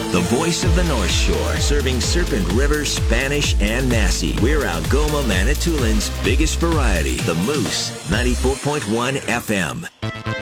the voice of the North Shore, serving Serpent River, Spanish, and Nassau. We're Algoma, Manitoulин's biggest variety, the Moose, 94.1 FM.